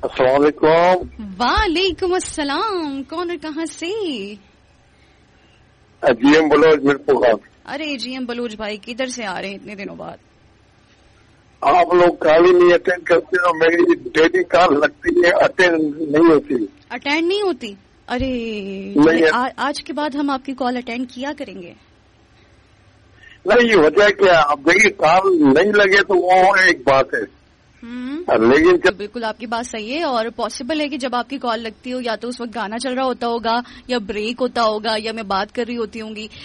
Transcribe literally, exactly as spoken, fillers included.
अस्सलाम वालेकुम। वालेकुम अस्सलाम। कौन और कहाँ से? GM Bloch मिर्पुर। अरे जीएम बलोच भाई, किधर से आ रहे हैं इतने दिनों बाद? आप लोग कॉल ही नहीं अटेंड करते हो। मेरी डेली कॉल लगती है, अटेंड नहीं होती। अटेंड नहीं होती? अरे नहीं, आ, आज के बाद हम आपकी कॉल अटेंड किया करेंगे। नहीं, ये वजह क्या? अब देखिए, कॉल नहीं लगे तो वो एक बात है, लेकिन जब बिल्कुल आपकी बात सही है। और पॉसिबल है कि जब आपकी कॉल लगती हो या तो उस वक्त गाना चल रहा होता होगा या ब्रेक होता होगा या मैं बात कर रही होती होंगी,